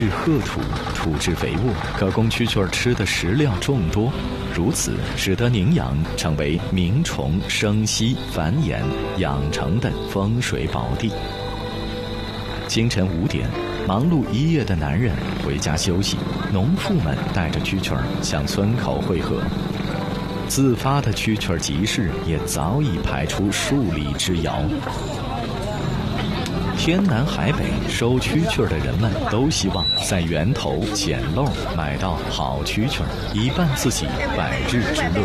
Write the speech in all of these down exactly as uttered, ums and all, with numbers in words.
褐土，土质肥沃，可供蛐蛐儿吃的食料众多，如此使得宁阳成为鸣虫、生息、繁衍、养成的风水宝地。清晨五点，忙碌一夜的男人回家休息，农妇们带着蛐蛐儿向村口汇合。自发的蛐蛐儿集市也早已排出数里之遥。天南海北收蛐蛐儿的人们都希望在源头捡漏买到好蛐蛐儿，以伴自己百日之乐。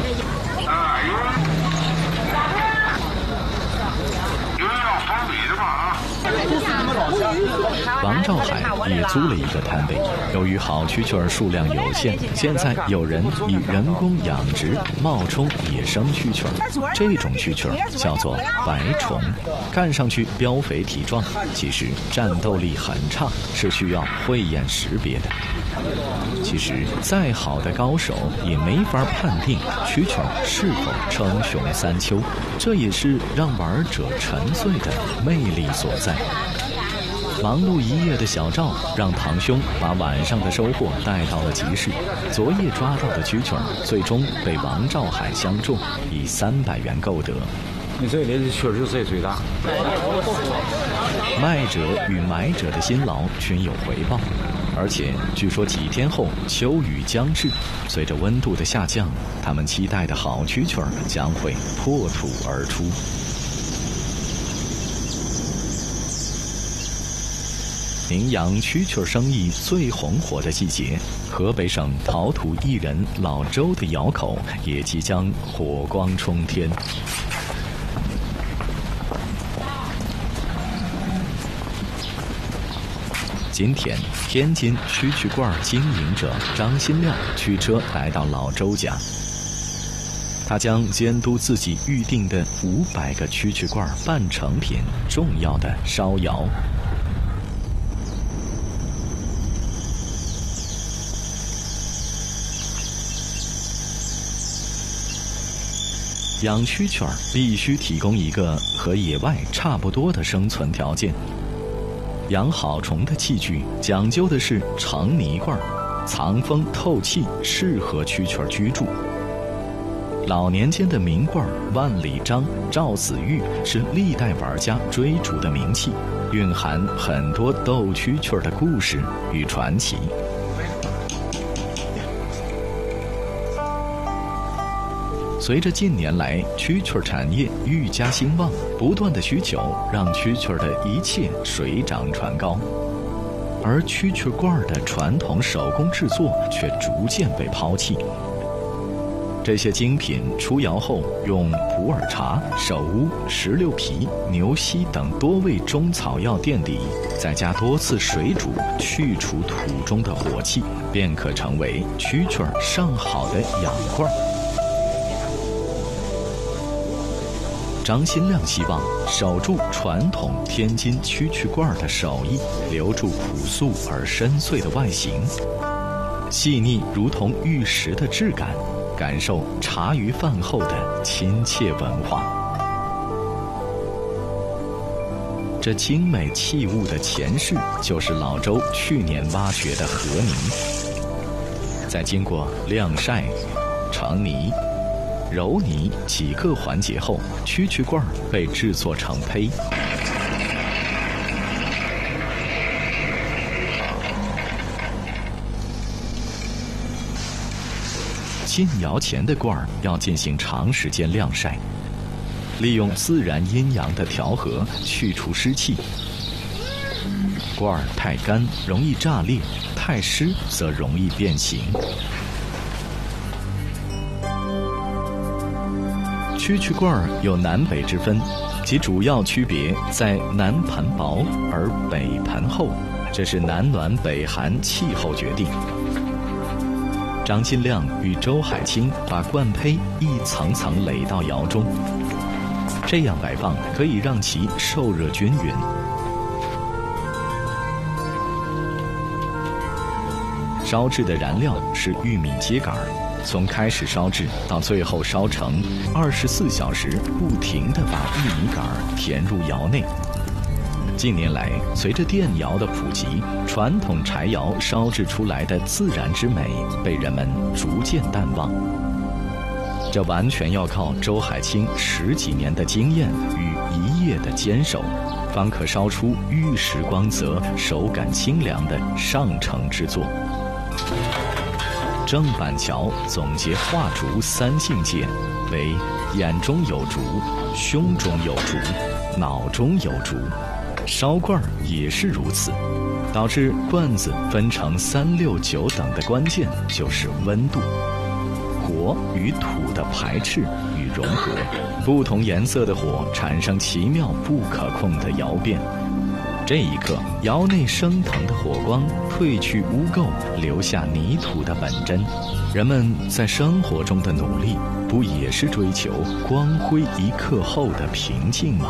王兆海也租了一个摊位，由于好蛐蛐儿数量有限，现在有人以人工养殖冒充野生蛐蛐儿。这种蛐蛐儿叫做白虫，看上去膘肥体壮，其实战斗力很差，是需要慧眼识别的。其实再好的高手也没法判定蛐蛐儿是否称雄三秋，这也是让玩者沉醉的魅力所在。忙碌一夜的小赵让堂兄把晚上的收获带到了集市，昨夜抓到的蛐蛐儿最终被王兆海相中，以三百元购得。 你这里确实是最大。 卖者与买者的辛劳均有回报，而且据说几天后秋雨将至，随着温度的下降，他们期待的好蛐蛐儿将会破土而出。宁阳蛐蛐儿生意最红火的季节，河北省陶土艺人老周的窑口也即将火光冲天。今天，天津蛐蛐罐经营者张新亮驱车来到老周家，他将监督自己预定的五百个蛐蛐罐半成品重要的烧窑。养蛐蛐儿必须提供一个和野外差不多的生存条件。养好虫的器具讲究的是长泥罐，藏风透气，适合蛐蛐儿居住。老年间的名罐万里章、赵子玉是历代玩家追逐的名器，蕴含很多斗蛐蛐儿的故事与传奇。随着近年来蛐蛐儿产业愈加兴旺，不断的需求让蛐蛐儿的一切水涨船高，而蛐蛐罐的传统手工制作却逐渐被抛弃。这些精品出窑后，用普洱茶、首乌、石榴皮、牛膝等多味中草药垫底，再加多次水煮，去除土中的火气，便可成为蛐蛐儿上好的养罐。张新亮希望守住传统天津蛐蛐罐的手艺，留住朴素而深邃的外形，细腻如同玉石的质感，感受茶余饭后的亲切文化。这精美器物的前世就是老周去年挖掘的河泥，在经过晾晒、成泥、揉泥几个环节后，蛐蛐罐被制作成胚。进窑前的罐要进行长时间晾晒，利用自然阴阳的调和去除湿气。罐太干容易炸裂，太湿则容易变形。蛐蛐罐有南北之分，其主要区别在南盘薄而北盘厚，这是南暖北寒气候决定。张新亮与周海清把罐胚一层层垒到窑中，这样摆放可以让其受热均匀。烧制的燃料是玉米秸秆，从开始烧制到最后烧成，二十四小时不停地把玉米秆填入窑内。 近年来，随着电窑的普及，传统柴窑烧制出来的自然之美被人们逐渐淡忘。这完全要靠周海清十几年的经验与一夜的坚守，方可烧出玉石光泽、手感清凉的上乘之作。郑板桥总结画竹三境界，为眼中有竹，胸中有竹，脑中有竹。烧罐也是如此，导致罐子分成三六九等的关键就是温度。火与土的排斥与融合，不同颜色的火产生奇妙不可控的窑变。这一刻，窑内升腾的火光褪去污垢，留下泥土的本真。人们在生活中的努力，不也是追求光辉一刻后的平静吗？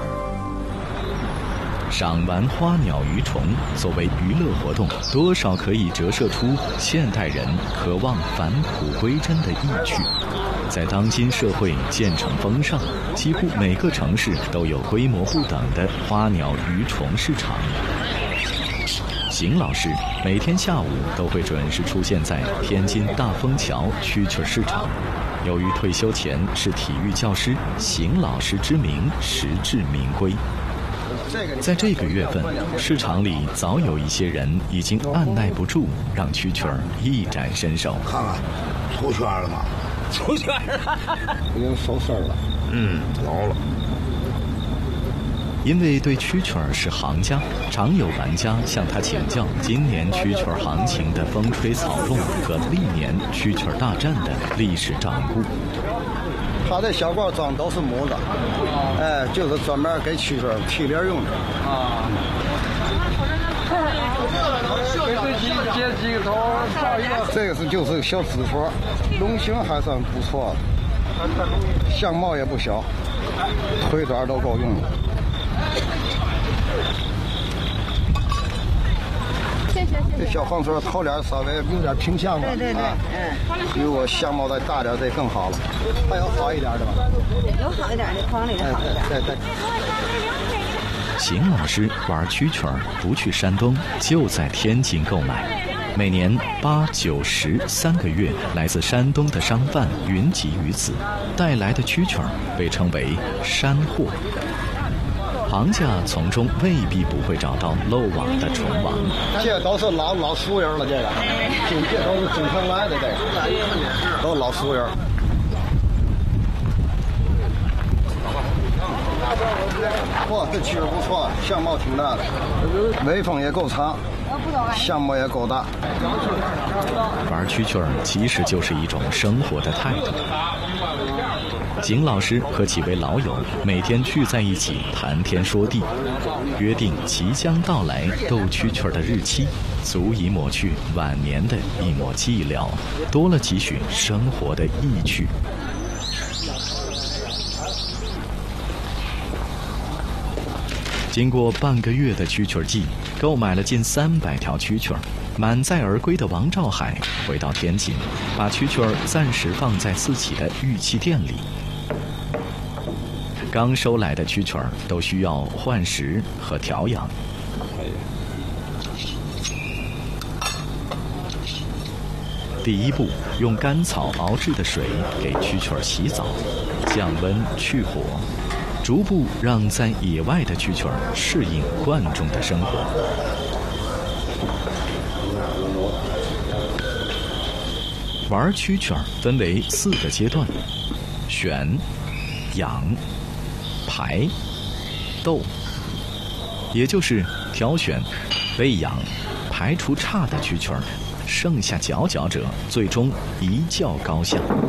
赏玩花鸟鱼虫作为娱乐活动，多少可以折射出现代人渴望返璞归真的意趣。在当今社会渐成风尚，几乎每个城市都有规模不等的花鸟鱼虫市场。邢老师每天下午都会准时出现在天津大枫桥蛐蛐市场。由于退休前是体育教师，邢老师之名实至名归。在这个月份，市场里早有一些人已经按耐不住，让蛐蛐儿一展身手。 看看，出圈了吗？ 出圈了， 已经收事儿了。 嗯，老了。 因为对蛐蛐儿是行家，常有玩家向他请教今年蛐蛐儿行情的风吹草动和历年蛐蛐儿大战的历史掌故。 他这小罐装都是模子，哎，就是专门给蛐蛐儿提炼用的。啊。这个是就是个小纸佛，龙形还算不错，相貌也不小，腿爪都够用的。这小黄嘴头脸稍微有点平相了，对对对，嗯，如果相貌再大点，这更好了。还有好一点的吧？ 有好一点的，框里的好一点。 对对。 邢老师玩蛐蛐儿不去山东，就在天津购买。每年八九十三个月，来自山东的商贩云集于此，带来的蛐蛐儿被称为山货。行家从中未必不会找到漏网的虫王。 这都是老老熟人了，这个，这都是经常来的，这个都是老熟人。嚯，这蛐儿不错，相貌挺大的，尾风也够长，相貌也够大。 玩蛐蛐儿其实就是一种生活的态度。邢老师和几位老友每天聚在一起谈天说地，约定即将到来斗蛐蛐儿的日期，足以抹去晚年的一抹寂寥，多了几许生活的意趣。经过半个月的蛐蛐季，购买了近三百条蛐蛐儿，满载而归的王兆海回到天津，把蛐蛐儿暂时放在自己的玉器店里。刚收来的蛐蛐儿都需要换食和调养。第一步，用甘草熬制的水给蛐蛐儿洗澡，降温去火，逐步让在野外的蛐蛐儿适应惯中的生活。玩蛐蛐儿分为四个阶段：选、养、排、斗，也就是挑选、喂养、排除差的蛐蛐儿，剩下佼佼者最终一较高下。